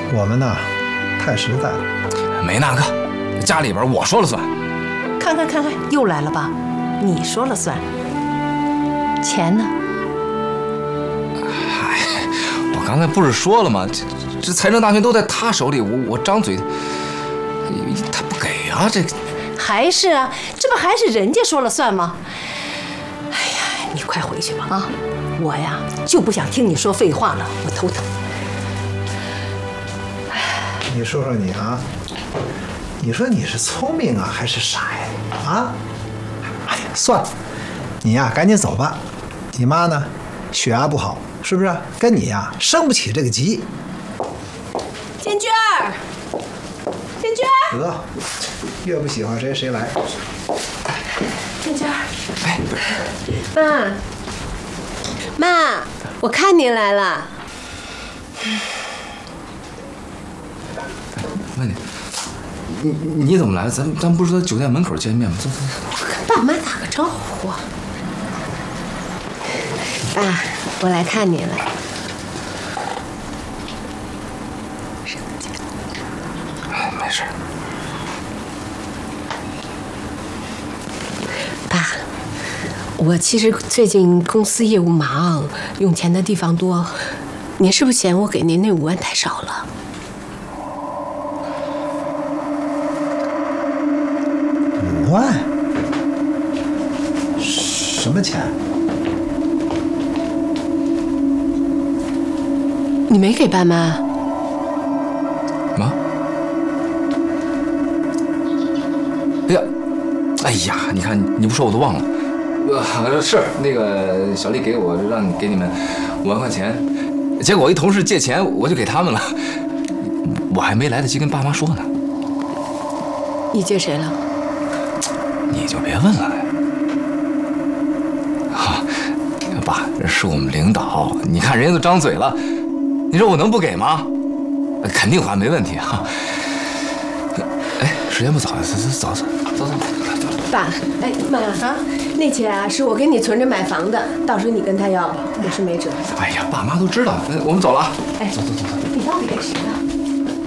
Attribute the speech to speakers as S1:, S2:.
S1: 我们呢，太实在了。
S2: 没那个，家里边我说了算。
S3: 看，又来了吧？你说了算。钱呢？
S2: 嗨，我刚才不是说了吗？这财政大权都在他手里，我张嘴，他不给啊，这
S3: 还是啊，这不还是人家说了算吗？哎呀，你快回去吧啊！我呀就不想听你说废话了，我头疼。
S1: 你说说你啊，你说你是聪明啊还是傻呀？啊？哎呀，算了，你呀赶紧走吧。你妈呢，血压不好，是不是？跟你呀生不起这个急。
S3: 建娟儿，建娟儿，
S1: 得，越不喜欢谁来。
S3: 建娟儿，
S2: 哎，
S3: 妈，我看您来了。
S2: 问你怎么来了？咱不是在酒店门口见面吗？走。
S3: 我跟爸妈打个招呼。爸，我来看您了。
S2: 哎，没事。
S3: 爸，我其实最近公司业务忙，用钱的地方多，您是不是嫌我给您那5万太少了
S1: ？5万？什么钱？
S3: 你没给爸妈？
S2: 妈？哎呀，你看你不说我都忘了。是那个小丽给我给你们5万块钱，结果我一同事借钱，我就给他们了，我还没来得及跟爸妈说呢。
S3: 你借谁了？
S2: 你就别问了。啊，爸，是我们领导，你看人家都张嘴了，你说我能不给吗？肯定还没问题啊。哎，时间不早了，走。
S3: 爸，哎妈啊，那钱啊是我给你存着买房的，到时候你跟他要吧，我是没辙。
S2: 哎呀，爸妈都知道，我们走了啊。
S3: 哎，走，你到底给谁了？